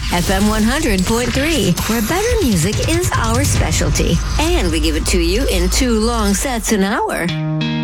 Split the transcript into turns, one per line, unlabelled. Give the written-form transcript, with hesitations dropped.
FM 100.3, where better music is our specialty. And we give it to you in 2 long sets an hour.